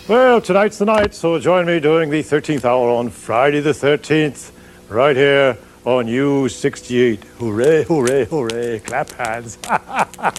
Well, tonight's the night, so join me during the 13th hour on Friday the 13th, right here on U68. Hooray, hooray, hooray. Clap hands.